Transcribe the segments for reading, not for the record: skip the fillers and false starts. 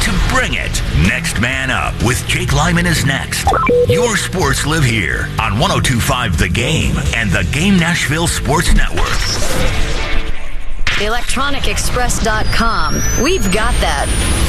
to bring it. Next Man Up with Jake Lyman is next. Your sports live here on 102.5 The Game and the Game Nashville Sports Network. ElectronicExpress.com. We've got that.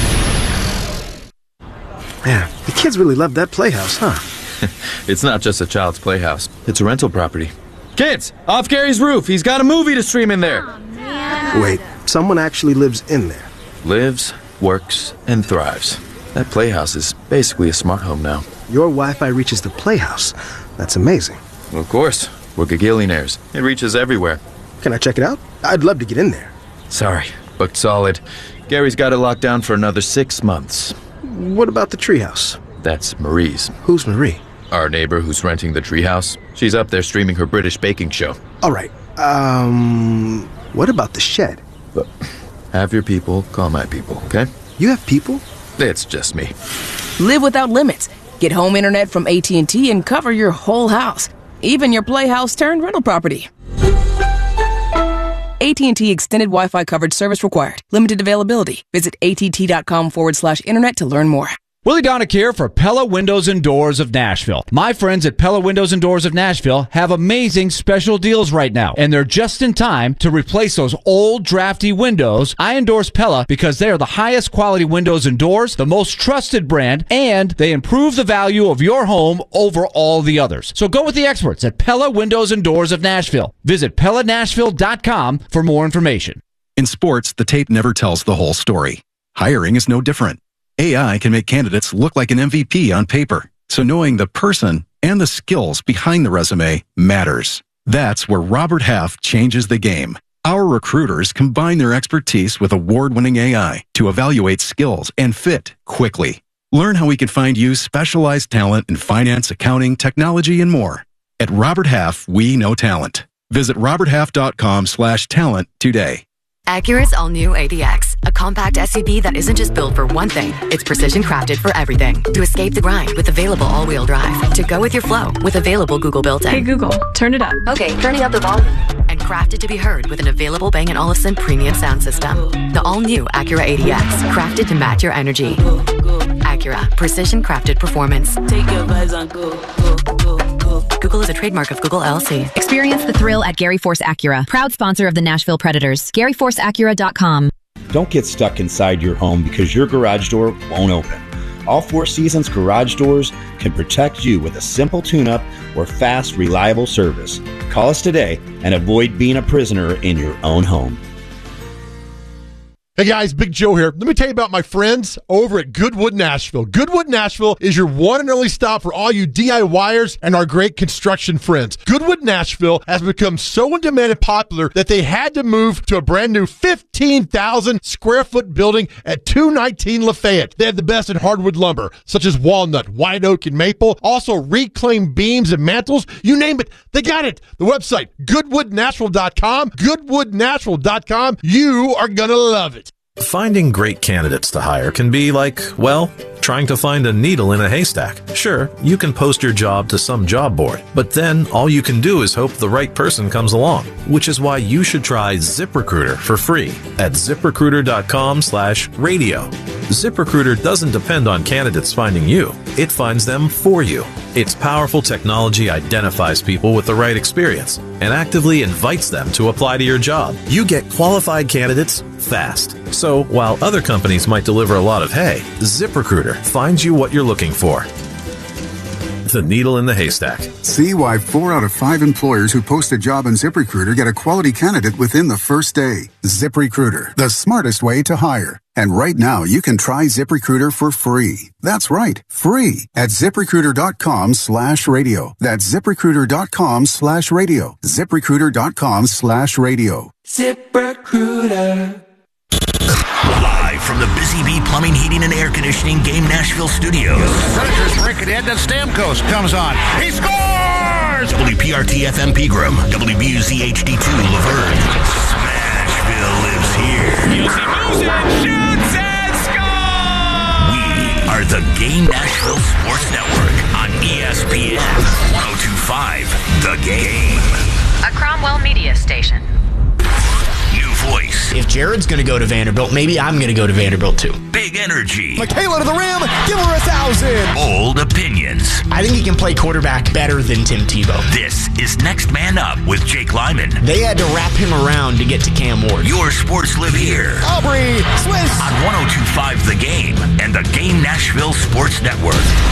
Man, the kids really love that playhouse, huh? It's not just a child's playhouse. It's a rental property. Kids, off Gary's roof. He's got a movie to stream in there. Wait, someone actually lives in there? Lives, works, and thrives. That playhouse is basically a smart home now. Your Wi-Fi reaches the playhouse. That's amazing. Well, of course. We're gagillionaires. It reaches everywhere. Can I check it out? I'd love to get in there. Sorry, booked solid. Gary's got it locked down for another 6 months. What about the treehouse? That's Marie's. Who's Marie? Our neighbor who's renting the treehouse. She's up there streaming her British baking show. All right. What about the shed? But have your people call my people, okay? You have people? It's just me. Live without limits. Get home internet from AT&T and cover your whole house. Even your playhouse turned rental property. AT&T Extended Wi-Fi coverage service required. Limited availability. Visit att.com/internet to learn more. Willie Donick here for Pella Windows and Doors of Nashville. My friends at Pella Windows and Doors of Nashville have amazing special deals right now, and they're just in time to replace those old drafty windows. I endorse Pella because they are the highest quality windows and doors, the most trusted brand, and they improve the value of your home over all the others. So go with the experts at Pella Windows and Doors of Nashville. Visit PellaNashville.com for more information. In sports, the tape never tells the whole story. Hiring is no different. AI can make candidates look like an MVP on paper, so knowing the person and the skills behind the resume matters. That's where Robert Half changes the game. Our recruiters combine their expertise with award-winning AI to evaluate skills and fit quickly. Learn how we can find you specialized talent in finance, accounting, technology, and more. At Robert Half, we know talent. Visit roberthalf.com/talent today. Acura's all-new ADX, a compact SUV that isn't just built for one thing. It's precision-crafted for everything. To escape the grind with available all-wheel drive. To go with your flow with available Google built-in. Hey Google, turn it up. Okay, turning up the volume. And crafted to be heard with an available Bang & Olufsen premium sound system. The all-new Acura ADX, crafted to match your energy. Acura, precision-crafted performance. Take your vibes on go. Google is a trademark of Google LLC. Experience the thrill at Gary Force Acura, proud sponsor of the Nashville Predators. GaryForceAcura.com. Don't get stuck inside your home because your garage door won't open. All Four Seasons garage doors can protect you with a simple tune-up or fast, reliable service. Call us today and avoid being a prisoner in your own home. Hey guys, Big Joe here. Let me tell you about my friends over at Goodwood Nashville. Goodwood Nashville is your one and only stop for all you DIYers and our great construction friends. Goodwood Nashville has become so in demand and popular that they had to move to a brand new 15,000 square foot building at 219 Lafayette. They have the best in hardwood lumber, such as walnut, white oak, and maple. Also reclaimed beams and mantles. You name it, they got it. The website, goodwoodnashville.com. Goodwoodnashville.com. You are going to love it. Finding great candidates to hire can be like, well, trying to find a needle in a haystack. Sure, you can post your job to some job board, but then all you can do is hope the right person comes along, which is why you should try ZipRecruiter for free at ZipRecruiter.com/radio. ZipRecruiter doesn't depend on candidates finding you. It finds them for you. Its powerful technology identifies people with the right experience and actively invites them to apply to your job. You get qualified candidates fast. So while other companies might deliver a lot of hay, ZipRecruiter finds you what you're looking for. The needle in the haystack. See why 4 out of 5 employers who post a job on ZipRecruiter get a quality candidate within the first day. ZipRecruiter, the smartest way to hire. And right now, you can try ZipRecruiter for free. That's right, free at ZipRecruiter.com/radio. That's ZipRecruiter.com/radio. ZipRecruiter.com/radio. ZipRecruiter. Live from the Busy Bee Plumbing, Heating, and Air Conditioning Game Nashville studios. Predators break it in, and Stamkos comes on. He scores! WPRT-FM Pegram, WBUZ HD2 Laverne. Smashville lives here. Shoots and scores! We are the Game Nashville Sports Network on ESPN 102.5 The Game. A Cromwell Media Station. New voice. If Jared's going to go to Vanderbilt, maybe I'm going to go to Vanderbilt too. Big energy. Michaela to the rim, give her 1,000. Bold opinions. I think he can play quarterback better than Tim Tebow. This is Next Man Up with Jake Lyman. They had to wrap him around to get to Cam Ward. Your sports live here. Aubrey, Swiss. On 102.5 The Game and the Game Nashville Sports Network.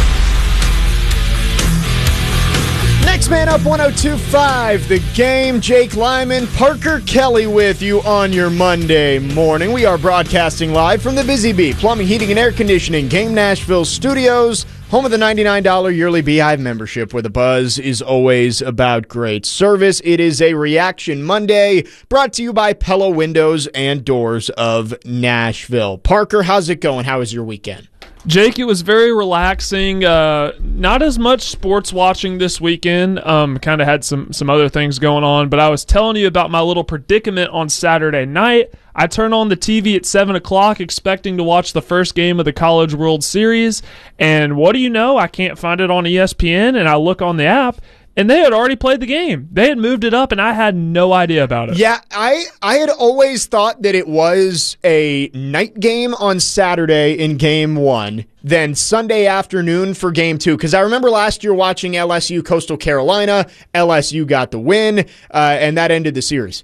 Next Man Up 102.5 The Game. Jake Lyman, Parker Kelly with you on your Monday morning. We are broadcasting live from the Busy Bee Plumbing, Heating, and Air Conditioning Game Nashville Studios, home of the $99 yearly Beehive membership, where the buzz is always about great service. It is a Reaction Monday, brought to you by Pella Windows and Doors of Nashville. Parker, how's it going? How was your weekend? Jake, it was very relaxing. Not as much sports watching this weekend. Kind of had some other things going on, but I was telling you about my little predicament on Saturday night. I turned on the TV at 7 o'clock expecting to watch the first game of the College World Series, and what do you know? I can't find it on ESPN, and I look on the app, and they had already played the game. They had moved it up, and I had no idea about it. Yeah, I had always thought that it was a night game on Saturday in Game 1, then Sunday afternoon for Game 2, because I remember last year watching LSU Coastal Carolina. LSU got the win, and that ended the series.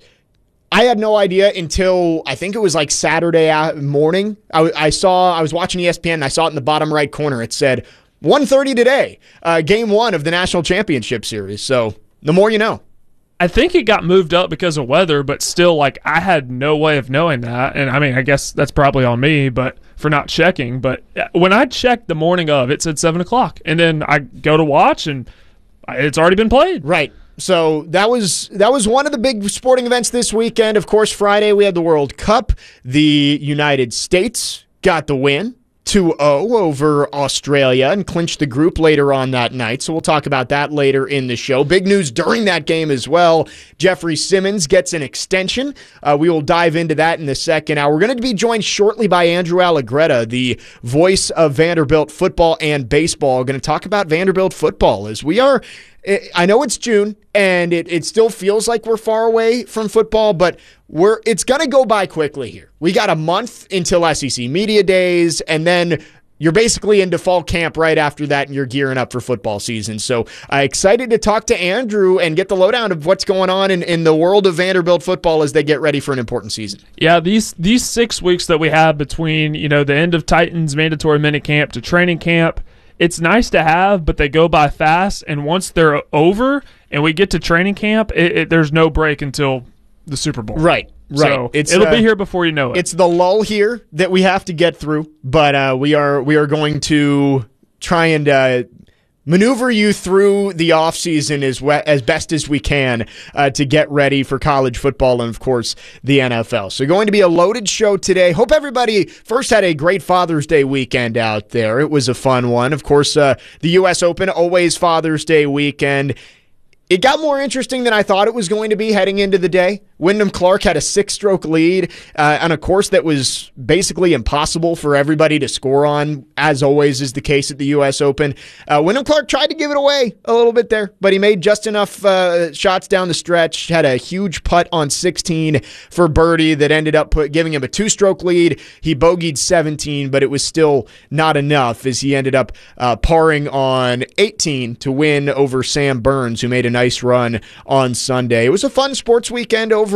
I had no idea until I think it was like Saturday morning. I was watching ESPN, and I saw it in the bottom right corner. It said 1:30 today, Game 1 of the National Championship Series. So the more you know. I think it got moved up because of weather, but still, like, I had no way of knowing that. And I mean, I guess that's probably on me, but for not checking. But when I checked the morning of, it said 7 o'clock, and then I go to watch, and it's already been played. Right. So that was one of the big sporting events this weekend. Of course, Friday we had the World Cup. The United States got the win, 2-0 over Australia, and clinched the group later on that night. So we'll talk about that later in the show. Big news during that game as well. Jeffrey Simmons gets an extension. We will dive into that in the second hour. We're going to be joined shortly by Andrew Allegretta, the voice of Vanderbilt football and baseball. We're going to talk about Vanderbilt football as we are. I know it's June, and it still feels like we're far away from football, but it's going to go by quickly here. We got a month until SEC Media Days, and then you're basically into fall camp right after that, and you're gearing up for football season. So excited to talk to Andrew and get the lowdown of what's going on in the world of Vanderbilt football as they get ready for an important season. Yeah, these 6 weeks that we have between the end of Titans mandatory minicamp to training camp, it's nice to have, but they go by fast, and once they're over and we get to training camp, there's no break until the Super Bowl. Right. So it'll be here before you know it. It's the lull here that we have to get through, but we are going to try and maneuver you through the offseason as best as we can to get ready for college football and, of course, the NFL. So going to be a loaded show today. Hope everybody first had a great Father's Day weekend out there. It was a fun one. Of course, the U.S. Open, always Father's Day weekend. It got more interesting than I thought it was going to be heading into the day. Wyndham Clark had a 6-stroke lead on a course that was basically impossible for everybody to score on, as always is the case at the U.S. Open. Wyndham Clark tried to give it away a little bit there, but he made just enough shots down the stretch, had a huge putt on 16 for birdie that ended up giving him a 2-stroke lead. He bogeyed 17, but it was still not enough as he ended up parring on 18 to win over Sam Burns, who made a nice run on Sunday. It was a fun sports weekend overall.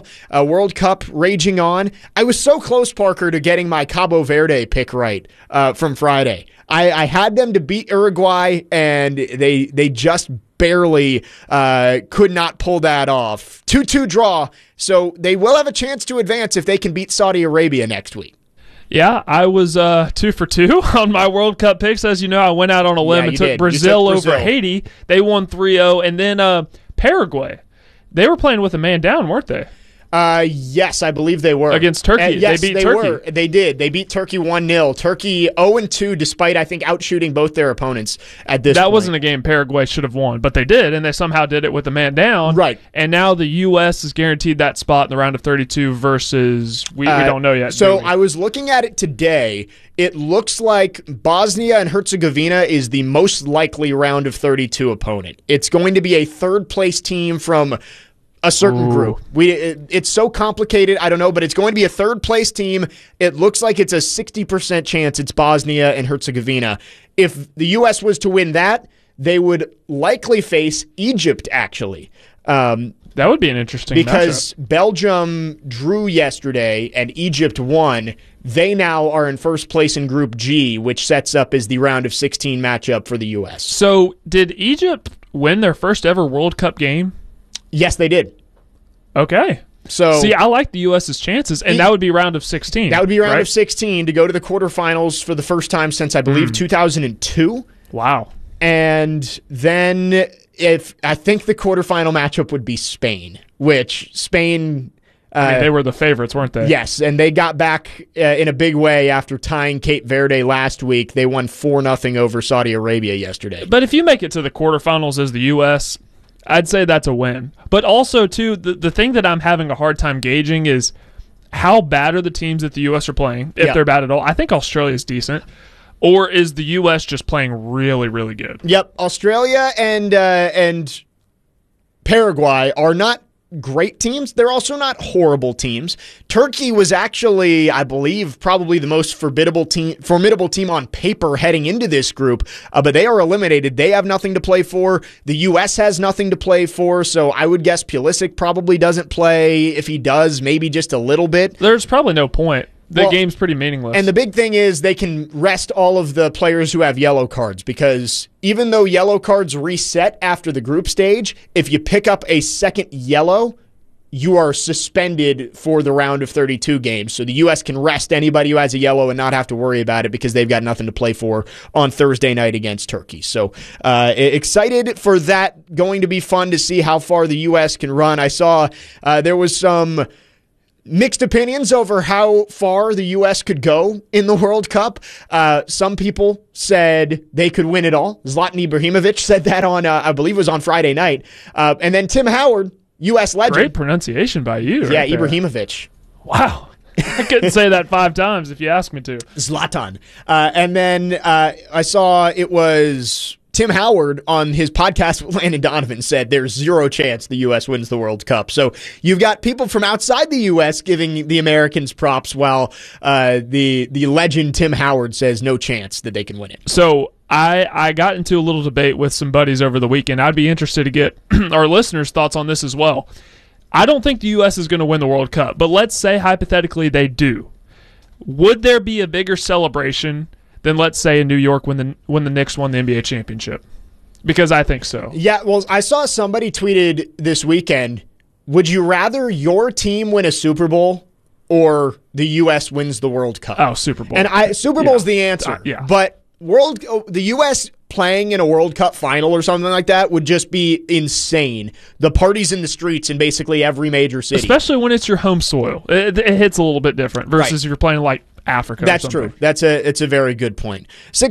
World Cup raging on. I was so close, Parker, to getting my Cabo Verde pick right from Friday. I had them to beat Uruguay, and they just barely could not pull that off. 2-2 draw, so they will have a chance to advance if they can beat Saudi Arabia next week. Yeah, I was 2 for 2 on my World Cup picks. As you know, I went out on a limb and took Brazil over Haiti. They won 3-0. And then Paraguay. They were playing with a man down, weren't they? Yes, I believe they were. Against Turkey. Yes, they beat Turkey. Were. They did. They beat Turkey 1-0. Turkey 0-2, despite, I think, outshooting both their opponents at this point. That wasn't a game Paraguay should have won, but they did, and they somehow did it with a man down. Right. And now the U.S. is guaranteed that spot in the round of 32 versus, we don't know yet. So I was looking at it today. It looks like Bosnia and Herzegovina is the most likely round of 32 opponent. It's going to be a third-place team from a certain group. It's so complicated, I don't know, but it's going to be a third-place team. It looks like it's a 60% chance it's Bosnia and Herzegovina. If the U.S. was to win that, they would likely face Egypt, actually. That would be an interesting because matchup. Belgium drew yesterday and Egypt won. They now are in first place in Group G, which sets up as the round of 16 matchup for the U.S. So did Egypt win their first ever World Cup game? Yes, they did. Okay. So see, I like the U.S.'s chances, and that would be round of 16. That would be round right? of 16 to go to the quarterfinals for the first time since, I believe, 2002. Wow. And then I think the quarterfinal matchup would be Spain, which Spain... they were the favorites, weren't they? Yes, and they got back in a big way after tying Cape Verde last week. They won 4-0 over Saudi Arabia yesterday. But if you make it to the quarterfinals as the U.S., I'd say that's a win. But also, too, the thing that I'm having a hard time gauging is how bad are the teams that the U.S. are playing, if they're bad at all. I think Australia's decent. Or is the U.S. just playing really, really good? Yep, Australia and Paraguay are not great teams. They're also not horrible teams. Turkey was actually, I believe, probably the most formidable team on paper heading into this group, but they are eliminated. They have nothing to play for. The U.S. has nothing to play for, so I would guess Pulisic probably doesn't play. If he does, maybe just a little bit. There's probably no point. The game's pretty meaningless. And the big thing is they can rest all of the players who have yellow cards, because even though yellow cards reset after the group stage, if you pick up a second yellow, you are suspended for the round of 32 games. So the U.S. can rest anybody who has a yellow and not have to worry about it because they've got nothing to play for on Thursday night against Turkey. So excited for that. Going to be fun to see how far the U.S. can run. I saw there was some mixed opinions over how far the U.S. could go in the World Cup. Some people said they could win it all. Zlatan Ibrahimovic said that on, I believe it was on Friday night. And then Tim Howard, U.S. legend. Great pronunciation by you. Yeah, right there. Ibrahimovic. Wow. I couldn't say that 5 times if you asked me to. Zlatan. And then I saw it was Tim Howard on his podcast with Landon Donovan said there's zero chance the U.S. wins the World Cup. So you've got people from outside the U.S. giving the Americans props while the legend Tim Howard says no chance that they can win it. So I got into a little debate with some buddies over the weekend. I'd be interested to get our listeners' thoughts on this as well. I don't think the U.S. is going to win the World Cup, but let's say hypothetically they do. Would there be a bigger celebration than, let's say, in New York when the Knicks won the NBA championship? Because I think so. Yeah, well, I saw somebody tweeted this weekend, would you rather your team win a Super Bowl or the U.S. wins the World Cup? Oh, Super Bowl. And Super Bowl's the answer. But the U.S. playing in a World Cup final or something like that would just be insane. The parties in the streets in basically every major city. Especially when it's your home soil. It hits a little bit different versus if you're playing like Africa. That's true. It's a very good point.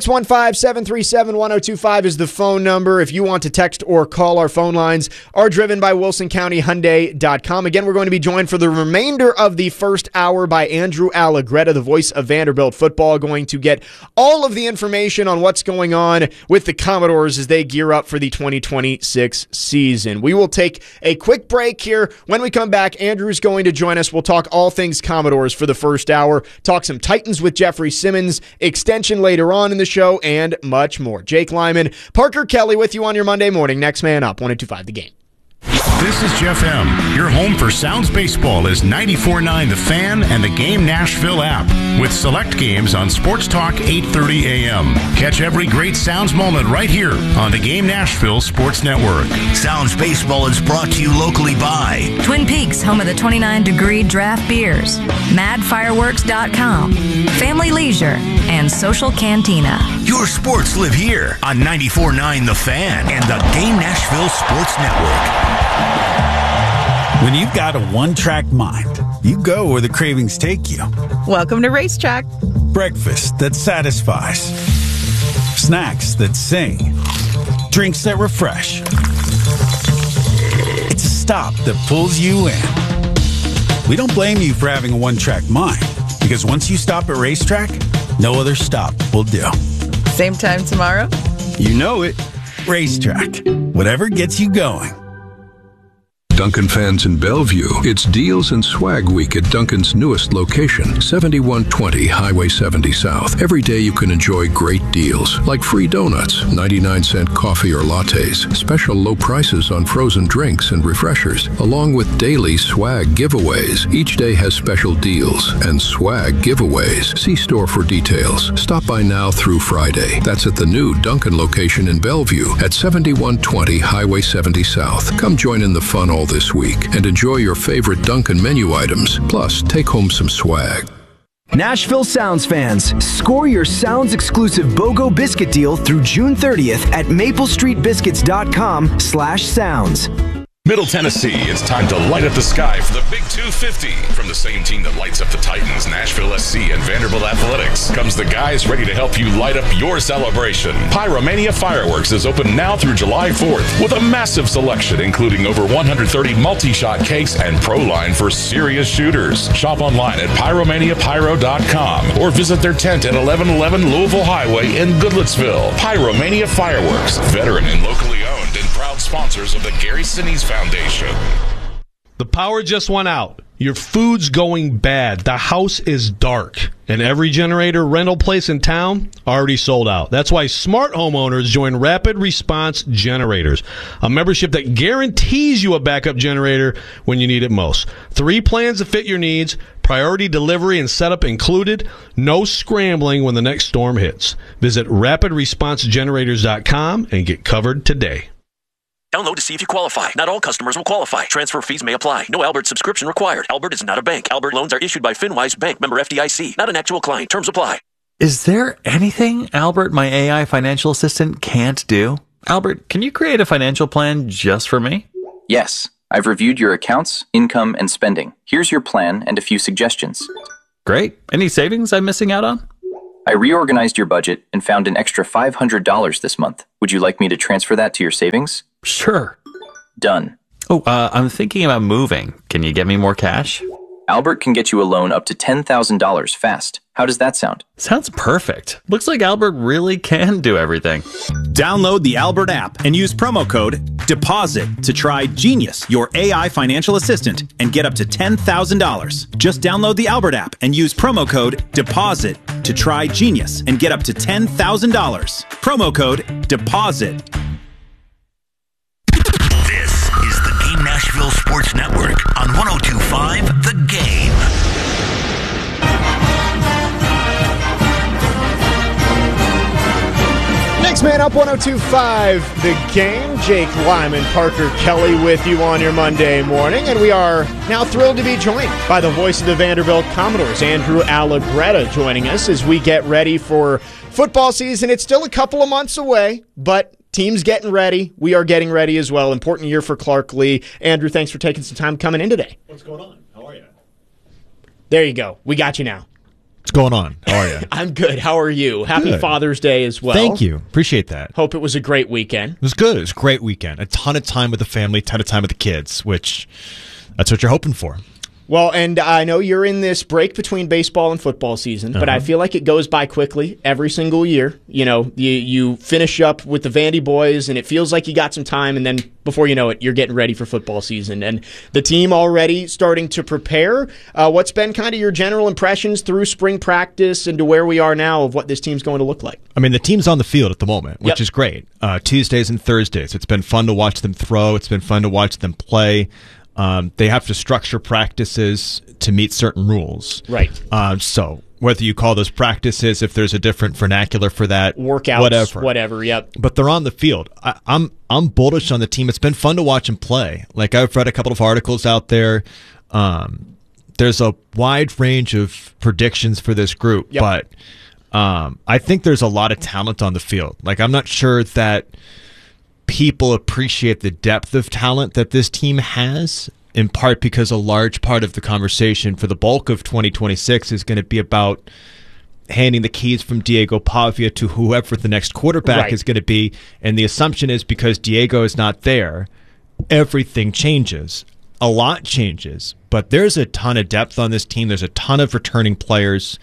615-737-1025 is the phone number. If you want to text or call, our phone lines are driven by WilsonCountyHyundai.com. Again, we're going to be joined for the remainder of the first hour by Andrew Allegretta, the voice of Vanderbilt football, going to get all of the information on what's going on with the Commodores as they gear up for the 2026 season. We will take a quick break here. When we come back, Andrew's going to join us. We'll talk all things Commodores for the first hour, talk some Titans with Jeffrey Simmons, extension later on in the show, and much more. Jake Lyman, Parker Kelly with you on your Monday morning. Next man up, 102.5 The Game. This is Jeff M. Your home for Sounds Baseball is 94.9 The Fan and the Game Nashville app, with select games on Sports Talk 8:30 a.m. Catch every great Sounds moment right here on the Game Nashville Sports Network. Sounds Baseball is brought to you locally by Twin Peaks, home of the 29-degree draft beers, madfireworks.com, Family Leisure, and Social Cantina. Your sports live here on 94.9 The Fan and the Game Nashville Sports Network. When you've got a one-track mind, you go where the cravings take you. Welcome to Racetrack. Breakfast that satisfies. Snacks that sing. Drinks that refresh. It's a stop that pulls you in. We don't blame you for having a one-track mind, because once you stop at Racetrack, no other stop will do. Same time tomorrow? You know it. Racetrack. Whatever gets you going. Dunkin' fans in Bellevue, it's Deals and Swag Week at Dunkin's newest location, 7120 Highway 70 South. Every day you can enjoy great deals, like free donuts, 99-cent coffee or lattes, special low prices on frozen drinks and refreshers, along with daily swag giveaways. Each day has special deals and swag giveaways. See store for details. Stop by now through Friday. That's at the new Dunkin' location in Bellevue at 7120 Highway 70 South. Come join in the fun all this week and enjoy your favorite Dunkin' menu items. Plus, take home some swag. Nashville Sounds fans, score your Sounds exclusive BOGO biscuit deal through June 30th at maplestreetbiscuits.com/sounds. Middle Tennessee, it's time to light up the sky for the Big 250. From the same team that lights up the Titans, Nashville SC, and Vanderbilt Athletics, comes the guys ready to help you light up your celebration. Pyromania Fireworks is open now through July 4th with a massive selection, including over 130 multi-shot cakes and Pro Line for serious shooters. Shop online at pyromaniapyro.com or visit their tent at 1111 Louisville Highway in Goodlettsville. Pyromania Fireworks, veteran and locally owned and proud sponsors of the Gary Sinise Foundation. The power just went out. Your food's going bad. The house is dark. And every generator rental place in town already sold out. That's why smart homeowners join Rapid Response Generators, a membership that guarantees you a backup generator when you need it most. 3 plans to fit your needs, priority delivery and setup included, no scrambling when the next storm hits. Visit rapidresponsegenerators.com and get covered today. Download to see if you qualify. Not all customers will qualify. Transfer fees may apply. No Albert subscription required. Albert is not a bank. Albert loans are issued by FinWise Bank, member FDIC. Not an actual client. Terms apply. Is there anything Albert, my AI financial assistant, can't do? Albert, can you create a financial plan just for me? Yes. I've reviewed your accounts, income, and spending. Here's your plan and a few suggestions. Great. Any savings I'm missing out on? I reorganized your budget and found an extra $500 this month. Would you like me to transfer that to your savings? Sure. Done. Oh, I'm thinking about moving. Can you get me more cash? Albert can get you a loan up to $10,000 fast. How does that sound? Sounds perfect. Looks like Albert really can do everything. Download the Albert app and use promo code DEPOSIT to try Genius, your AI financial assistant, and get up to $10,000. Just download the Albert app and use promo code DEPOSIT to try Genius and get up to $10,000. Promo code DEPOSIT. This is the Game Nashville Sports Network on 102.5 The Game. Next man up, 102.5 The Game. Jake Lyman, Parker Kelly with you on your Monday morning. And we are now thrilled to be joined by the voice of the Vanderbilt Commodores, Andrew Allegretta, joining us as we get ready for football season. It's still a couple of months away, but team's getting ready. We are getting ready as well. Important year for Clark Lee. Andrew, thanks for taking some time coming in today. What's going on? How are you? There you go. We got you now. What's going on? How are you? I'm good. How are you? Happy Father's Day as well. Thank you. Appreciate that. Hope it was a great weekend. It was good. It was a great weekend. A ton of time with the family, a ton of time with the kids, which that's what you're hoping for. Well, and I know you're in this break between baseball and football season, but I feel like it goes by quickly every single year. You know, you finish up with the Vandy boys, and it feels like you got some time, and then before you know it, you're getting ready for football season. And the team already starting to prepare. What's been kind of your general impressions through spring practice and to where we are now of what this team's going to look like? I mean, the team's on the field at the moment, which is great. Tuesdays and Thursdays. It's been fun to watch them throw. It's been fun to watch them play. They have to structure practices to meet certain rules. Right. So whether you call those practices, if there's a different vernacular for that, workouts, whatever. Yep. But they're on the field. I'm bullish on the team. It's been fun to watch them play. Like, I've read a couple of articles out there. There's a wide range of predictions for this group, but I think there's a lot of talent on the field. Like, I'm not sure that people appreciate the depth of talent that this team has, in part because a large part of the conversation for the bulk of 2026 is going to be about handing the keys from Diego Pavia to whoever the next quarterback is going to be. And the assumption is because Diego is not there, everything changes. A lot changes. But there's a ton of depth on this team. There's a ton of returning players.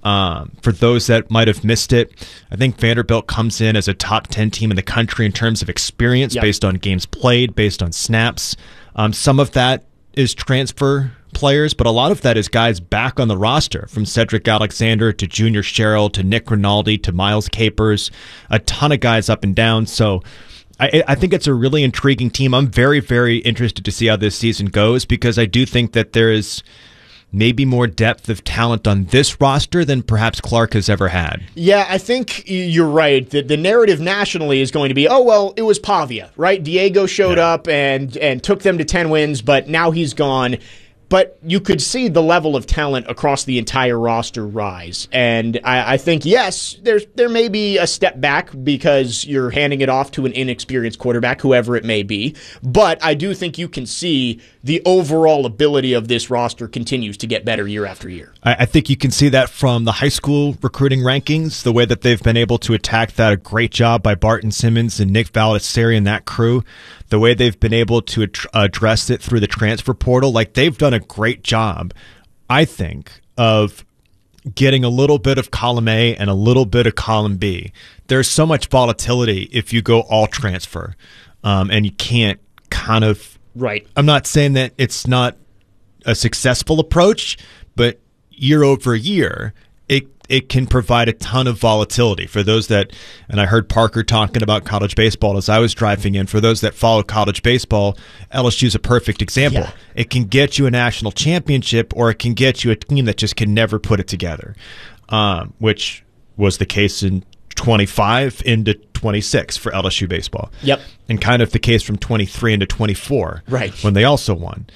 For those that might have missed it, I think Vanderbilt comes in as a top 10 team in the country in terms of experience based on games played, based on snaps. Some of that is transfer players, but a lot of that is guys back on the roster, from Cedric Alexander to Junior Sherrill to Nick Rinaldi to Miles Capers, a ton of guys up and down. So I think it's a really intriguing team. I'm very, very interested to see how this season goes, because I do think that there is maybe more depth of talent on this roster than perhaps Clark has ever had. Yeah, I think you're right. The narrative nationally is going to be, oh, well, it was Pavia, right? Diego showed up and took them to 10 wins, but now he's gone. But you could see the level of talent across the entire roster rise. And I think, yes, there may be a step back because you're handing it off to an inexperienced quarterback, whoever it may be. But I do think you can see the overall ability of this roster continues to get better year after year. I think you can see that from the high school recruiting rankings, the way that they've been able to attack that. A great job by Barton Simmons and Nick Valdisseri and that crew. The way they've been able to address it through the transfer portal, like they've done a great job, I think, of getting a little bit of column A and a little bit of column B. There's so much volatility if you go all transfer, and you can't kind of... Right. I'm not saying that it's not a successful approach, but year over year, it can provide a ton of volatility for those that, and I heard Parker talking about college baseball as I was driving in. For those that follow college baseball, LSU's a perfect example. Yeah. It can get you a national championship, or it can get you a team that just can never put it together, which was the case in 25 into 26 for LSU baseball. Yep. And kind of the case from 23 into 24, right, when they also won.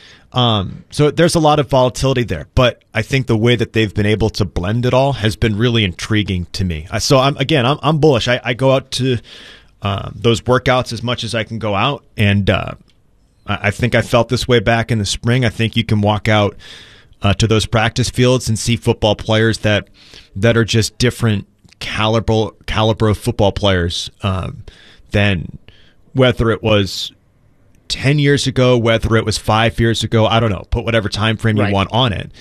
So there's a lot of volatility there, but I think the way that they've been able to blend it all has been really intriguing to me. So I'm bullish. I go out to those workouts as much as I can go out, and I think I felt this way back in the spring. I think you can walk out to those practice fields and see football players that are just different caliber of football players than whether it was 10 years ago, whether it was 5 years ago. I don't know. Put whatever time frame you want on it.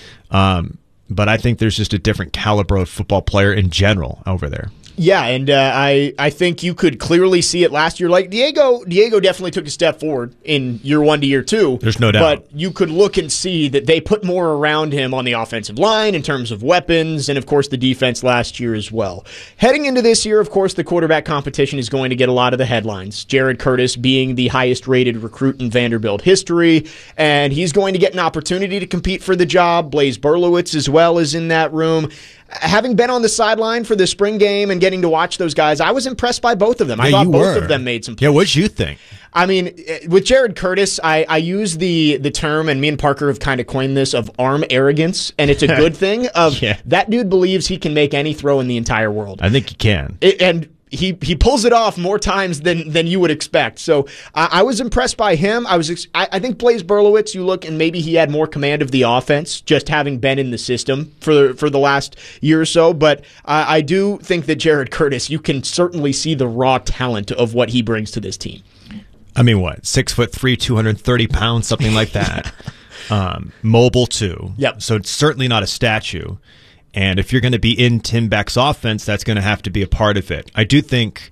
But I think there's just a different caliber of football player in general over there. Yeah, and I think you could clearly see it last year. Like Diego definitely took a step forward in year 1 to year 2. There's no doubt. But you could look and see that they put more around him on the offensive line in terms of weapons, and of course the defense last year as well. Heading into this year, of course, the quarterback competition is going to get a lot of the headlines. Jared Curtis being the highest rated recruit in Vanderbilt history, and he's going to get an opportunity to compete for the job. Blaise Berlowitz as well is in that room. Having been on the sideline for the spring game and getting to watch those guys, I was impressed by both of them. I thought both of them made some plays. Yeah, what'd you think? I mean, with Jared Curtis, I use the term, and me and Parker have kind of coined this, of arm arrogance, and it's a good thing. That dude believes he can make any throw in the entire world. I think he can. And he pulls it off more times than you would expect. So I was impressed by him. I think Blaise Berlowitz, you look, and maybe he had more command of the offense, just having been in the system for the last year or so. But I do think that Jared Curtis, you can certainly see the raw talent of what he brings to this team. I mean, what, 6'3", 230 pounds, something like that. Mobile too. Yep. So it's certainly not a statue. And if you're going to be in Tim Beck's offense, that's going to have to be a part of it. I do think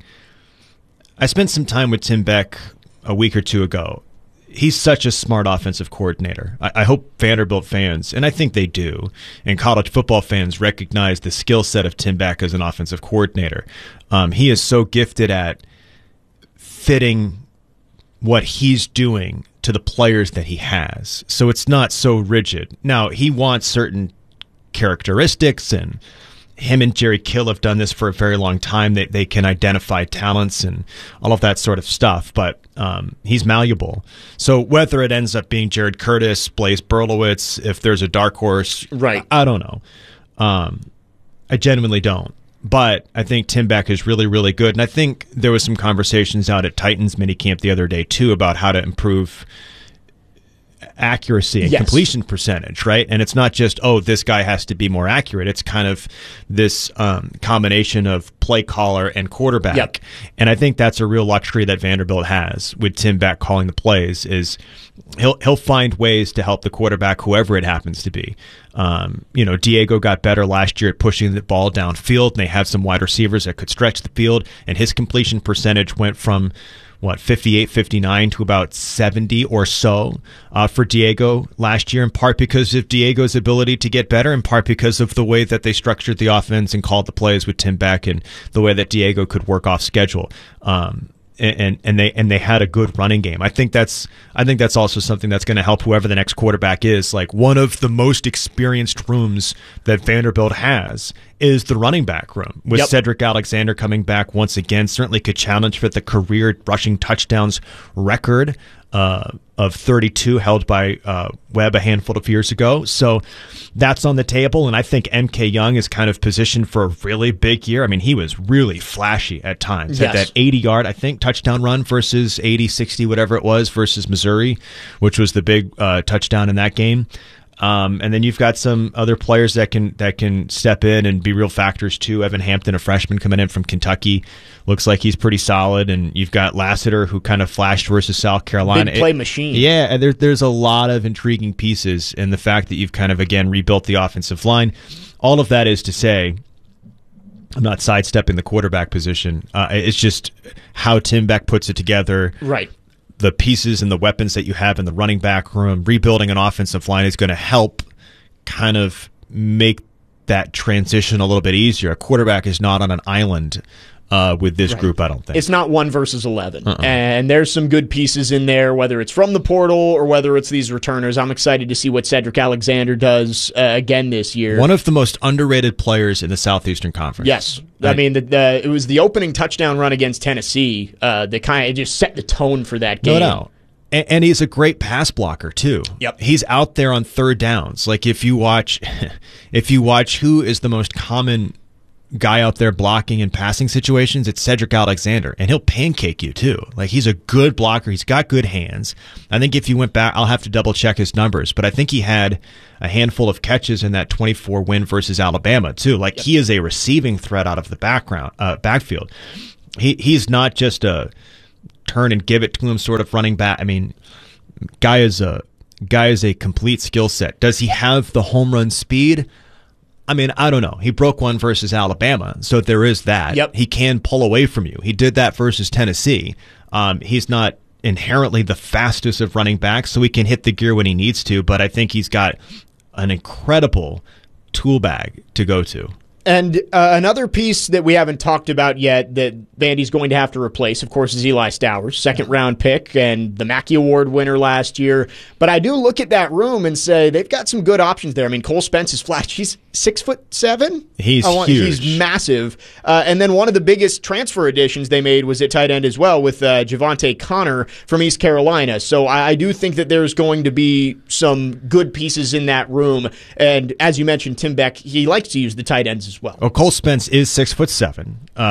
I spent some time with Tim Beck a week or two ago. He's such a smart offensive coordinator. I hope Vanderbilt fans, and I think they do, and college football fans recognize the skill set of Tim Beck as an offensive coordinator. He is so gifted at fitting what he's doing to the players that he has. So it's not so rigid. Now, he wants certain characteristics, and him and Jerry Kill have done this for a very long time. They can identify talents and all of that sort of stuff, but he's malleable. So whether it ends up being Jared Curtis, Blaise Berlowitz, if there's a dark horse, right? I don't know. I genuinely don't. But I think Tim Beck is really, really good. And I think there was some conversations out at Titans minicamp the other day, too, about how to improve accuracy and completion percentage, right? And it's not just, oh, this guy has to be more accurate. It's kind of this combination of play caller and quarterback. Yep. And I think that's a real luxury that Vanderbilt has with Tim Beck calling the plays, is he'll find ways to help the quarterback, whoever it happens to be. Diego got better last year at pushing the ball downfield, and they have some wide receivers that could stretch the field, and his completion percentage went from 58, 59 to about 70 or so for Diego last year, in part because of Diego's ability to get better, in part because of the way that they structured the offense and called the plays with Tim Beck, and the way that Diego could work off schedule. And they had a good running game. I think that's also something that's going to help whoever the next quarterback is. Like, one of the most experienced rooms that Vanderbilt has is the running back room, with Cedric Alexander coming back once again. Certainly could challenge for the career rushing touchdowns record of 32 held by Webb a handful of years ago. So that's on the table, and I think MK Young is kind of positioned for a really big year. I mean, he was really flashy at times. At that 80-yard, I think, touchdown run versus 80, 60, whatever it was, versus Missouri, which was the big touchdown in that game. And then you've got some other players that can step in and be real factors too. Evan Hampton, a freshman coming in from Kentucky, looks like he's pretty solid. And you've got Lassiter, who kind of flashed versus South Carolina. Big play machine. Yeah, and there's a lot of intriguing pieces in the fact that you've kind of, again, rebuilt the offensive line. All of that is to say, I'm not sidestepping the quarterback position. It's just how Tim Beck puts it together. Right. The pieces and the weapons that you have in the running back room, rebuilding an offensive line is going to help kind of make that transition a little bit easier. A quarterback is not on an island with this group, I don't think. It's not 1 versus 11. And there's some good pieces in there, whether it's from the portal or whether it's these returners. I'm excited to see what Cedric Alexander does again this year. One of the most underrated players in the Southeastern Conference. Yes. I mean, it was the opening touchdown run against Tennessee that kind of just set the tone for that game. No doubt. And he's a great pass blocker too. Yep. He's out there on third downs. Like, if you watch who is the most common guy out there blocking in passing situations, it's Cedric Alexander, and he'll pancake you too. Like, he's a good blocker. He's got good hands. I think if you went back, I'll have to double check his numbers, but I think he had a handful of catches in that 24 win versus Alabama too. Like, he is a receiving threat out of the backfield. He's not just a turn and give it to him sort of running back. I mean, guy is a complete skill set. Does he have the home run speed? I mean, I don't know. He broke one versus Alabama, so there is that. Yep. He can pull away from you. He did that versus Tennessee. He's not inherently the fastest of running backs, so he can hit the gear when he needs to, but I think he's got an incredible tool bag to go to. And another piece that we haven't talked about yet that Vandy's going to have to replace, of course, is Eli Stowers, second-round pick and the Mackey Award winner last year. But I do look at that room and say they've got some good options there. I mean, Cole Spence is flash. He's 6'7". He's huge. He's massive. And then one of the biggest transfer additions they made was at tight end as well with Javante Connor from East Carolina. So I do think that there's going to be some good pieces in that room. And as you mentioned, Tim Beck, he likes to use the tight ends as well. Well, Cole Spence is 6'7",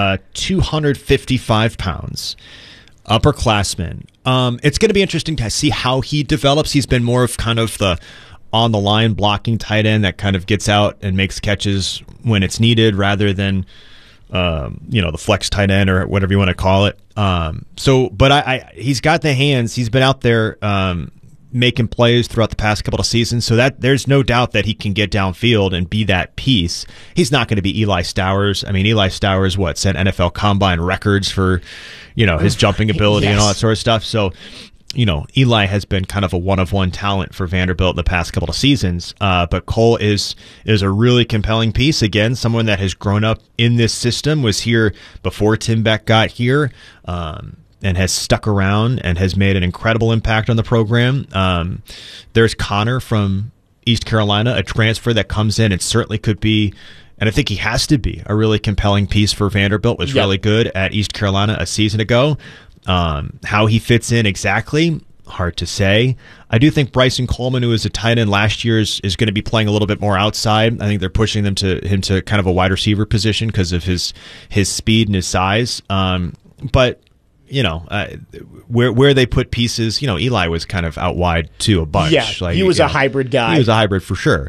255 pounds, upperclassman. It's going to be interesting to see how he develops. He's been more of kind of the on-the-line blocking tight end that kind of gets out and makes catches when it's needed rather than, the flex tight end or whatever you want to call it. But he's got the hands. He's been out there making plays throughout the past couple of seasons, so that there's no doubt that he can get downfield and be that piece. He's not going to be Eli Stowers. I mean, Eli Stowers, set NFL Combine records for, his jumping ability and all that sort of stuff. So, Eli has been kind of a one-of-one talent for Vanderbilt in the past couple of seasons. But Cole is a really compelling piece. Again, someone that has grown up in this system, was here before Tim Beck got here, and has stuck around and has made an incredible impact on the program. There's Connor from East Carolina, a transfer that comes in and certainly could be, and I think he has to be, a really compelling piece for Vanderbilt. Was really good at East Carolina a season ago. How he fits in exactly, hard to say. I do think Bryson Coleman, who was a tight end last year, is going to be playing a little bit more outside. I think they're pushing him to kind of a wide receiver position because of his speed and his size. But where they put pieces. Eli was kind of out wide too a bunch. Yeah, he was a hybrid guy. He was a hybrid for sure.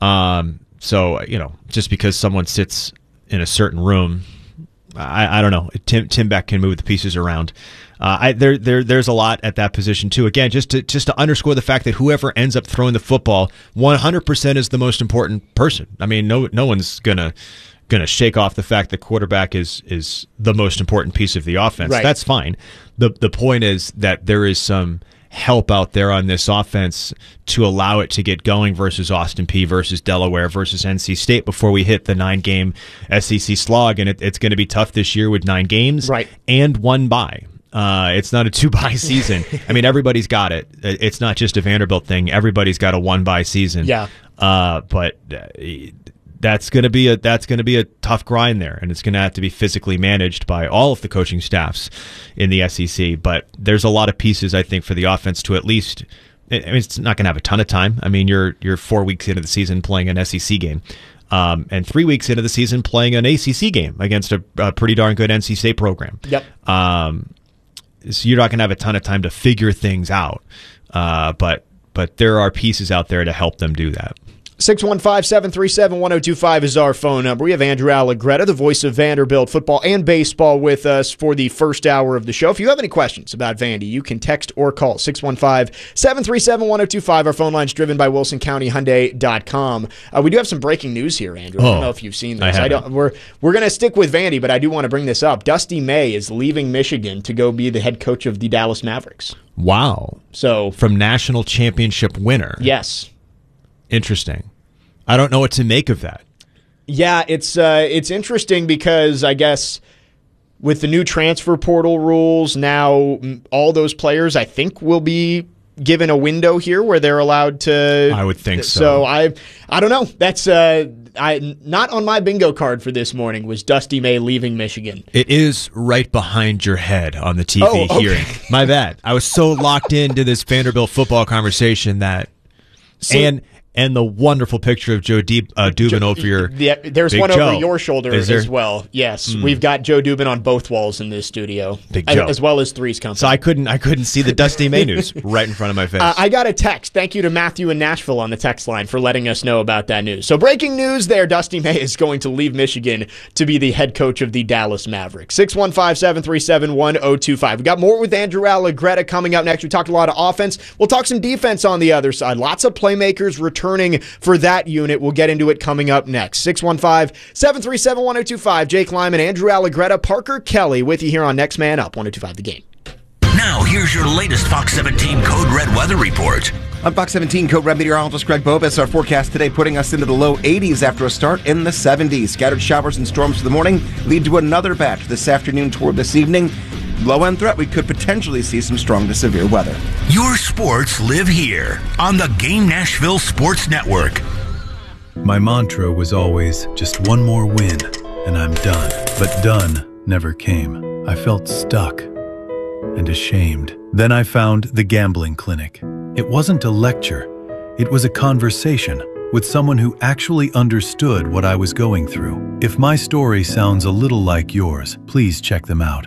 So just because someone sits in a certain room, I don't know. Tim Beck can move the pieces around. There's a lot at that position too. Again, just to underscore the fact that whoever ends up throwing the football, 100% is the most important person. I mean, no one's gonna shake off the fact that quarterback is the most important piece of the offense. Right. That's fine. The point is that there is some help out there on this offense to allow it to get going versus Austin Peay versus Delaware versus NC State before we hit the 9-game SEC slog, and it's going to be tough this year with 9 games and 1 bye. It's not a 2-bye season. I mean, everybody's got it. It's not just a Vanderbilt thing. Everybody's got a 1-bye season. Yeah. But that's going to be a tough grind there, and it's going to have to be physically managed by all of the coaching staffs in the SEC. But there's a lot of pieces, I think, for the offense to at least. I mean, it's not going to have a ton of time. I mean, you're 4 weeks into the season playing an SEC game, and 3 weeks into the season playing an ACC game against a pretty darn good NC State program. Yep. So you're not going to have a ton of time to figure things out, but there are pieces out there to help them do that. 615-737-1025 is our phone number. We have Andrew Allegretta, the voice of Vanderbilt football and baseball, with us for the first hour of the show. If you have any questions about Vandy, you can text or call 615-737-1025. Our phone line's driven by WilsonCountyHyundai.com. We do have some breaking news here, Andrew. I don't know if you've seen this. We're going to stick with Vandy, but I do want to bring this up. Dusty May is leaving Michigan to go be the head coach of the Dallas Mavericks. Wow. So from national championship winner. Yes. Interesting. I don't know what to make of that. Yeah, it's interesting because I guess with the new transfer portal rules, now all those players I think will be given a window here where they're allowed to. I would think so. So I don't know. That's not on my bingo card for this morning was Dusty May leaving Michigan. It is right behind your head on the TV hearing. My bad. I was so locked into this Vanderbilt football conversation that and the wonderful picture of Joe Dubin over your there's Big one Joe. over your shoulder as well. Yes, we've got Joe Dubin on both walls in this studio, Big Joe. as well as Three's Company. So I couldn't see the Dusty May news right in front of my face. I got a text. Thank you to Matthew in Nashville on the text line for letting us know about that news. So breaking news there, Dusty May is going to leave Michigan to be the head coach of the Dallas Mavericks. 615-737-1025. We got more with Andrew Allegretta coming up next. We talked a lot of offense. We'll talk some defense on the other side. Lots of playmakers returning for that unit. We'll get into it coming up next. 615-737-1025. Jake Lyman, Andrew Allegretta, Parker Kelly with you here on Next Man Up, 1025 The Game. Now, here's your latest Fox 17 Code Red weather report. I'm Fox 17 Code Red meteorologist Greg Bobus. Our forecast today putting us into the low 80s after a start in the 70s. Scattered showers and storms for the morning lead to another batch this afternoon toward this evening. Low end threat, we could potentially see some strong to severe weather. Your sports live here on the Game Nashville Sports Network. My mantra was always just one more win and I'm done. But done never came. I felt stuck and ashamed. Then I found the Gambling Clinic. It wasn't a lecture. It was a conversation with someone who actually understood what I was going through. If my story sounds a little like yours, please check them out.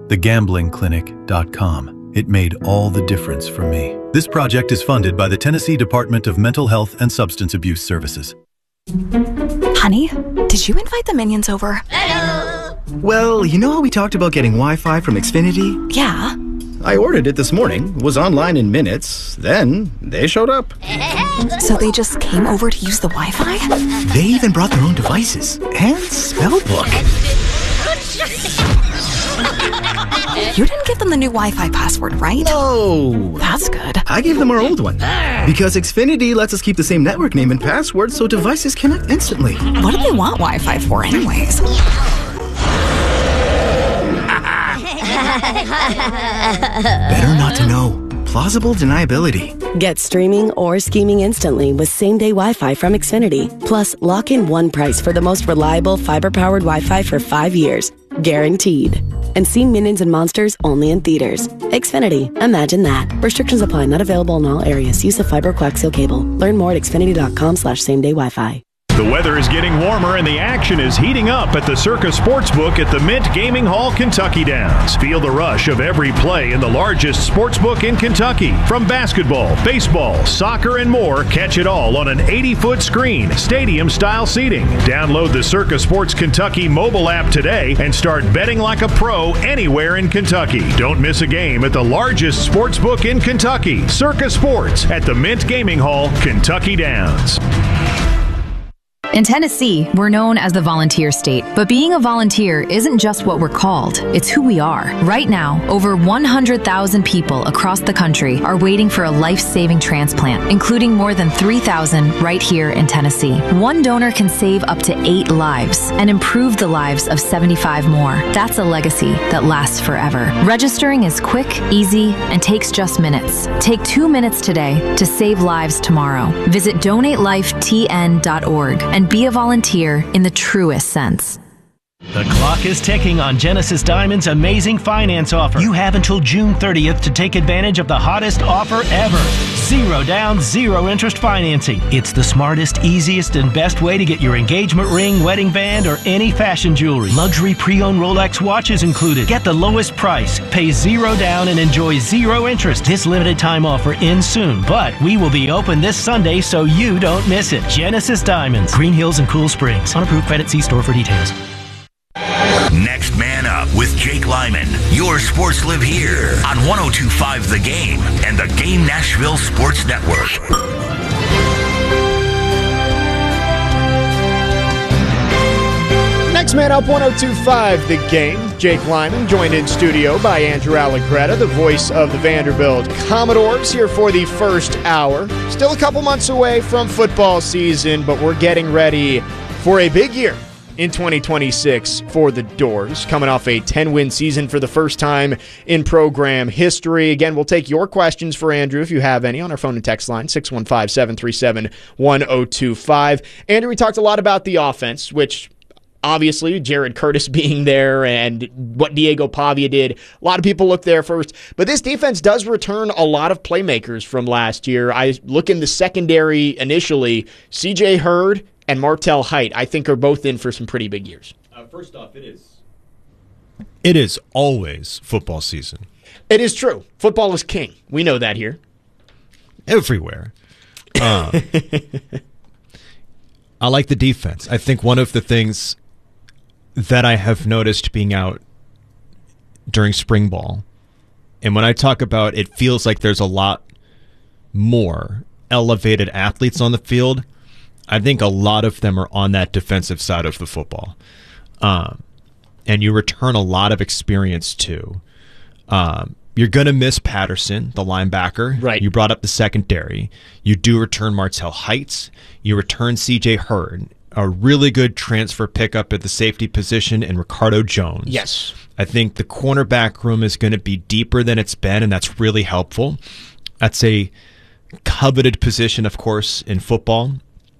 TheGamblingClinic.com. It made all the difference for me. This project is funded by the Tennessee Department of Mental Health and Substance Abuse Services. Honey, did you invite the minions over? Hello! Well, you know how we talked about getting Wi-Fi from Xfinity? Yeah. I ordered it this morning, was online in minutes, then they showed up. So they just came over to use the Wi-Fi? They even brought their own devices and spell book. You didn't give them the new Wi-Fi password, right? No. That's good. I gave them our old one. Because Xfinity lets us keep the same network name and password so devices connect instantly. What do they want Wi-Fi for anyways? Better not to know. Plausible deniability. Get streaming or scheming instantly with same-day Wi-Fi from Xfinity. Plus, lock in one price for the most reliable fiber-powered Wi-Fi for 5 years. Guaranteed. And see Minions and Monsters only in theaters. Xfinity. Imagine that. Restrictions apply. Not available in all areas. Use of fiber coaxial cable. Learn more at xfinity.com/same-day Wi-Fi. The weather is getting warmer and the action is heating up at the Circa Sportsbook at the Mint Gaming Hall, Kentucky Downs. Feel the rush of every play in the largest sportsbook in Kentucky. From basketball, baseball, soccer, and more, catch it all on an 80-foot screen, stadium-style seating. Download the Circa Sports Kentucky mobile app today and start betting like a pro anywhere in Kentucky. Don't miss a game at the largest sportsbook in Kentucky, Circa Sports at the Mint Gaming Hall, Kentucky Downs. In Tennessee, we're known as the volunteer state, but being a volunteer isn't just what we're called, it's who we are. Right now, over 100,000 people across the country are waiting for a life-saving transplant, including more than 3,000 right here in Tennessee. One donor can save up to 8 lives and improve the lives of 75 more. That's a legacy that lasts forever. Registering is quick, easy, and takes just minutes. Take 2 minutes today to save lives tomorrow. Visit donatelifetn.org and be a volunteer in the truest sense. The clock is ticking on Genesis Diamond's amazing finance offer. You have until June 30th to take advantage of the hottest offer ever. 0 down, 0 interest financing. It's the smartest, easiest, and best way to get your engagement ring, wedding band, or any fashion jewelry. Luxury pre-owned Rolex watches included. Get the lowest price, pay 0 down, and enjoy 0 interest. This limited time offer ends soon, but we will be open this Sunday so you don't miss it. Genesis Diamonds, Green Hills and Cool Springs. Unapproved credit, see store for details. Next Man Up with Jake Lyman. Your sports live here on 102.5 The Game and the Game Nashville Sports Network. Next Man Up, 102.5 The Game. Jake Lyman, joined in studio by Andrew Allegretta, the voice of the Vanderbilt Commodores, here for the first hour. Still a couple months away from football season, but we're getting ready for a big year in 2026 for the Doors, coming off a 10-win season for the first time in program history. Again, we'll take your questions for Andrew if you have any on our phone and text line, 615-737-1025. Andrew, we talked a lot about the offense, which obviously Jared Curtis being there and what Diego Pavia did. A lot of people look there first. But this defense does return a lot of playmakers from last year. I look in the secondary initially, C.J. Hurd and Martel Height, I think, are both in for some pretty big years. First off, it is always football season. It is true. Football is king. We know that here. Everywhere. I like the defense. I think one of the things that I have noticed being out during spring ball, and when I talk about it feels like there's a lot more elevated athletes on the field, I think a lot of them are on that defensive side of the football. And you return a lot of experience too. You're going to miss Patterson, the linebacker. Right. You brought up the secondary. You do return Martel Heights. You return C.J. Hurd, a really good transfer pickup at the safety position, and Ricardo Jones. Yes. I think the cornerback room is going to be deeper than it's been, and that's really helpful. That's a coveted position, of course, in football.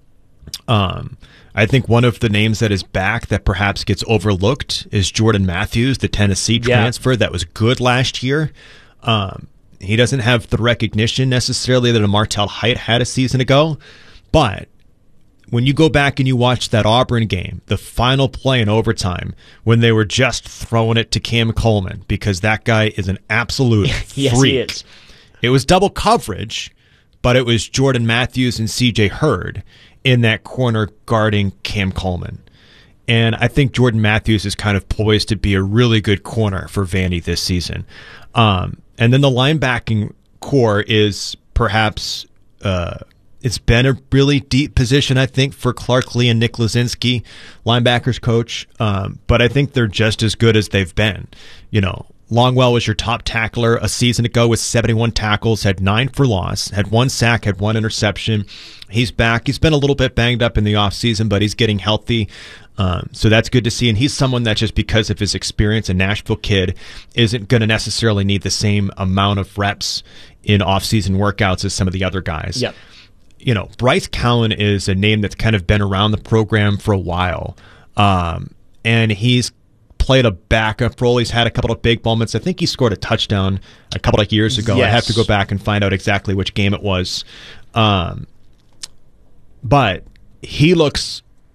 I think one of the names that is back that perhaps gets overlooked is Jordan Matthews, the Tennessee transfer that was good last year. He doesn't have the recognition necessarily that a Martel Height had a season ago, but when you go back and you watch that Auburn game, the final play in overtime, when they were just throwing it to Cam Coleman, because that guy is an absolute freak. Yes, he is. It was double coverage, but it was Jordan Matthews and C.J. Hurd in that corner guarding Cam Coleman. And I think Jordan Matthews is kind of poised to be a really good corner for Vandy this season. And then the linebacking core is perhaps it's been a really deep position, I think, for Clark Lee and Nick Lazinski, linebackers coach. But I think they're just as good as they've been. You know, Longwell was your top tackler a season ago with 71 tackles, had 9 for loss, had 1 sack, had 1 interception. He's back. He's been a little bit banged up in the offseason, but he's getting healthy. So that's good to see. And he's someone that just because of his experience, a Nashville kid, isn't going to necessarily need the same amount of reps in offseason workouts as some of the other guys. Yep. You know, Bryce Cowan is a name that's kind of been around the program for a while. And he's played a backup role. He's had a couple of big moments. I think he scored a touchdown a couple of years ago. Yes. I have to go back and find out exactly which game it was. But he looks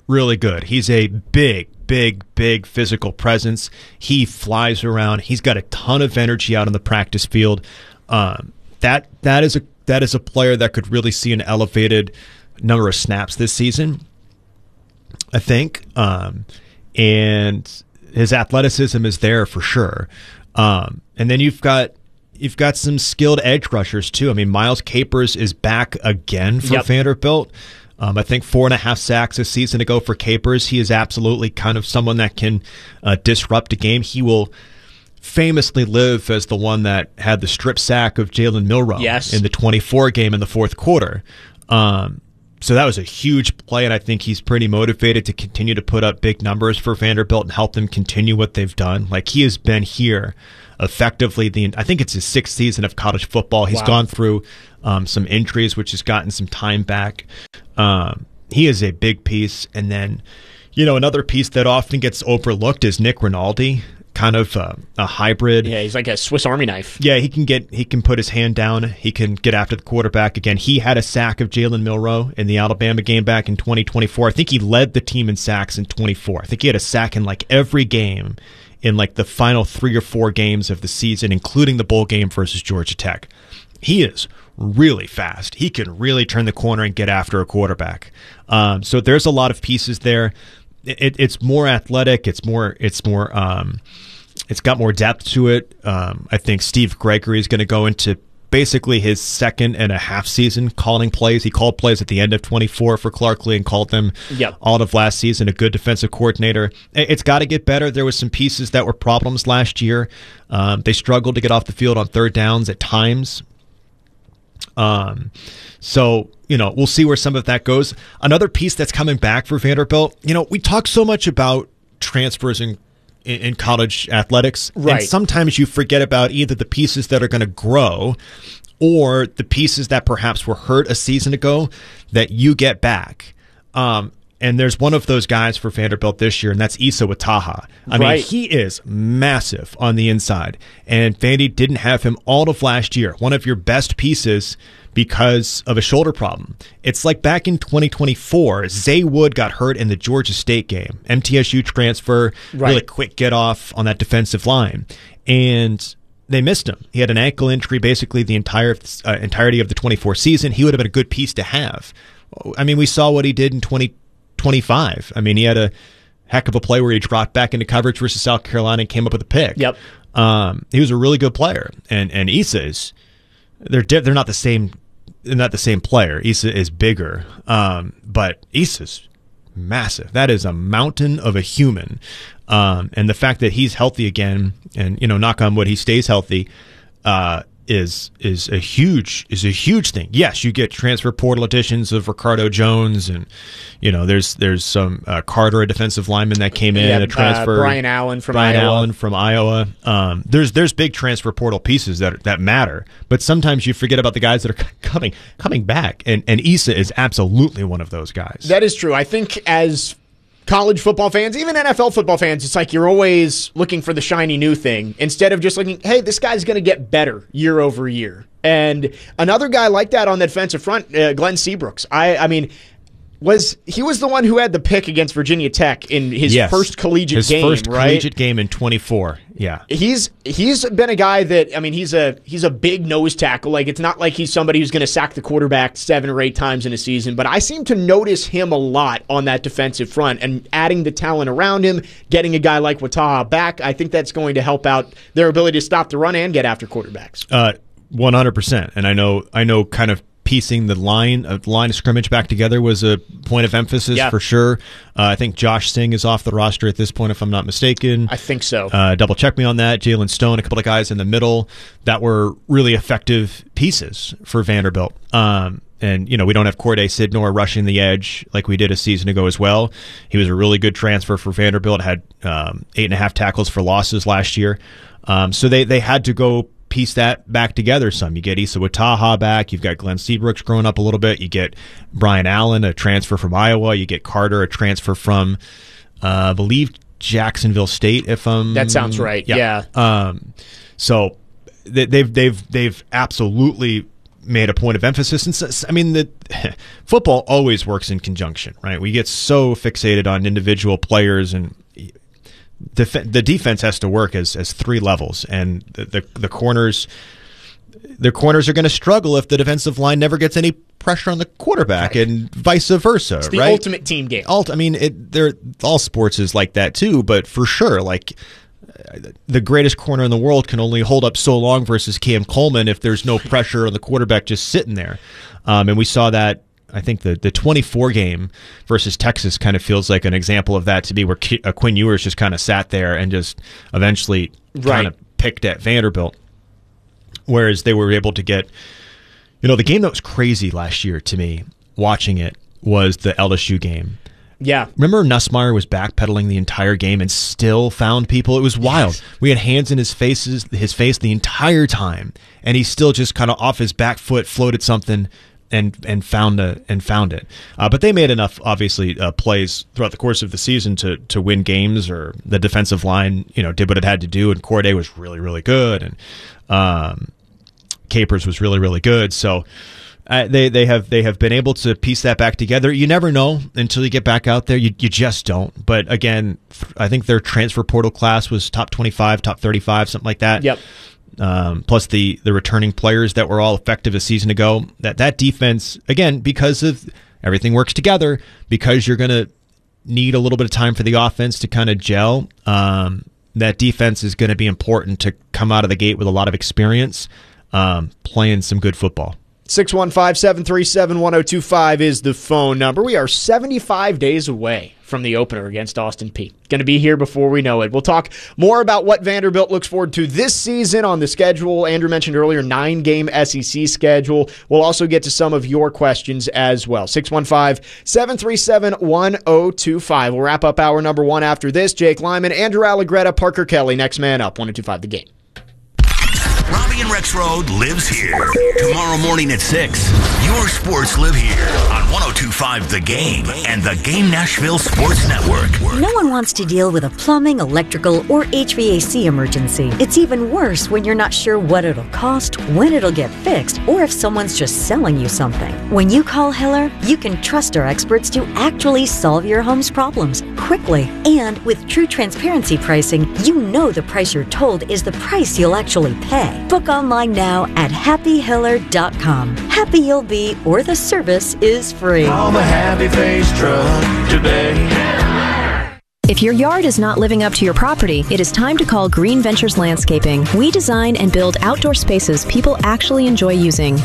really good. He's a big physical presence. He flies around. He's got a ton of energy out on the practice field. That is a player that could really see an elevated number of snaps this season, I think. And his athleticism is there for sure. And then you've got some skilled edge rushers too. I mean, Miles Capers is back again for Vanderbilt. I think 4.5 sacks a season ago for Capers. He is absolutely kind of someone that can disrupt a game. He will famously live as the one that had the strip sack of Jalen Milroe in the 24 game in the fourth quarter. So that was a huge play, and I think he's pretty motivated to continue to put up big numbers for Vanderbilt and help them continue what they've done. Like, he has been here effectively I think it's his 6th season of college football. He's gone through some injuries, which has gotten some time back. He is a big piece. And then, another piece that often gets overlooked is Nick Rinaldi. Kind of a hybrid. Yeah, he's like a Swiss Army knife. Yeah, he can put his hand down. He can get after the quarterback. Again, he had a sack of Jalen Milroe in the Alabama game back in 2024. I think he led the team in sacks in 24. I think he had a sack in like every game in like the final 3 or 4 games of the season, including the bowl game versus Georgia Tech. He is really fast. He can really turn the corner and get after a quarterback. So there's a lot of pieces there. It's more athletic. It's got more depth to it. I think Steve Gregory is going to go into basically his 2.5 season calling plays. He called plays at the end of 24 for Clark Lee and called them all of last season. A good defensive coordinator. It's got to get better. There was some pieces that were problems last year. They struggled to get off the field on third downs at times. So, we'll see where some of that goes. Another piece that's coming back for Vanderbilt, we talk so much about transfers in college athletics, and sometimes you forget about either the pieces that are going to grow or the pieces that perhaps were hurt a season ago that you get back. And there's one of those guys for Vanderbilt this year, and that's Issa Wataha. I mean, he is massive on the inside, and Vandy didn't have him all of last year. One of your best pieces because of a shoulder problem. It's like back in 2024, Zay Wood got hurt in the Georgia State game. MTSU transfer, really quick get off on that defensive line. And they missed him. He had an ankle injury basically the entirety of the 24 season. He would have been a good piece to have. I mean, we saw what he did in 2025. I mean, he had a heck of a play where he dropped back into coverage versus South Carolina and came up with a pick. He was a really good player. And Issa is, they're not the same. Not the same player. Issa is bigger, but Issa's massive. That is a mountain of a human, and the fact that he's healthy again, and knock on wood, he stays healthy, is a huge thing. Yes, you get transfer portal additions of Ricardo Jones, and there's some Carter, a defensive lineman that came in, a transfer, Brian Allen from Iowa. There's big transfer portal pieces that matter, but sometimes you forget about the guys that are coming back, and Issa is absolutely one of those guys. That is true. I think as college football fans, even NFL football fans, it's like you're always looking for the shiny new thing instead of just looking, hey, this guy's going to get better year over year. And another guy like that on the defensive front, Glenn Seabrooks. I mean, he was the one who had the pick against Virginia Tech in his first collegiate game, His first collegiate game in 24. Yeah. He's been a guy that, I mean, he's a big nose tackle. Like, it's not like he's somebody who's going to sack the quarterback 7 or 8 times in a season, but I seem to notice him a lot on that defensive front, and adding the talent around him, getting a guy like Wataha back, I think that's going to help out their ability to stop the run and get after quarterbacks. 100%. And I know kind of piecing the line of scrimmage back together was a point of emphasis for sure. I think Josh Singh is off the roster at this point, if I'm not mistaken. I think so. Double check me on that. Jalen Stone, a couple of guys in the middle that were really effective pieces for Vanderbilt. And, we don't have Corday Sidnor rushing the edge like we did a season ago as well. He was a really good transfer for Vanderbilt, had 8.5 tackles for losses last year. So they had to go piece that back together some. You get Issa Wataha back. You've got Glenn Seabrooks growing up a little bit. You get Brian Allen, a transfer from Iowa. You get Carter, a transfer from, I believe, Jacksonville State. That sounds right. Yeah. So they've absolutely made a point of emphasis. And I mean, football always works in conjunction, right? We get so fixated on individual players, and the defense has to work as three levels, and the corners. The corners are going to struggle if the defensive line never gets any pressure on the quarterback, and vice versa. It's the right? ultimate team game. I mean, all sports is like that too, but for sure, like the greatest corner in the world can only hold up so long versus Cam Coleman if there's no pressure on the quarterback just sitting there. And we saw that. I think the 24 game versus Texas kind of feels like an example of that to me, where Quinn Ewers just kind of sat there and just eventually kind of picked at Vanderbilt. Whereas they were able to get, the game that was crazy last year to me, watching it, was the LSU game. Yeah. Remember Nussmeier was backpedaling the entire game and still found people? It was wild. We had hands in his face the entire time, and he still just kind of off his back foot floated something and found it. But they made enough, obviously, plays throughout the course of the season to win games, or the defensive line, did what it had to do, and Corday was really, really good, and Capers was really, really good. So they have been able to piece that back together. You never know until you get back out there. You just don't. But again, I think their transfer portal class was top 25, top 35, something like that. Yep. Plus the returning players that were all effective a season ago. That defense, again, because of everything works together, because you're going to need a little bit of time for the offense to kind of gel. That defense is going to be important to come out of the gate with a lot of experience, playing some good football. 615-737-1025 is the phone number. We are 75 days away from the opener against Austin Peay. Going to be here before we know it. We'll talk more about what Vanderbilt looks forward to this season on the schedule. Andrew mentioned earlier, 9-game SEC schedule. We'll also get to some of your questions as well. 615-737-1025. We'll wrap up hour number 1 after this. Jake Lyman, Andrew Allegretta, Parker Kelly. Next man up, 102.5 The Game. Robbie and Rex Road lives here. Tomorrow morning at 6, your sports live here on 102.5 The Game and the Game Nashville Sports Network. No one wants to deal with a plumbing, electrical, or HVAC emergency. It's even worse when you're not sure what it'll cost, when it'll get fixed, or if someone's just selling you something. When you call Hiller, you can trust our experts to actually solve your home's problems quickly. And with true transparency pricing, you know the price you're told is the price you'll actually pay. Book online now at happyhiller.com. Happy you'll be, or the service is free. Call the Happy Face Truck today. If your yard is not living up to your property, it is time to call Green Ventures Landscaping. We design and build outdoor spaces people actually enjoy using.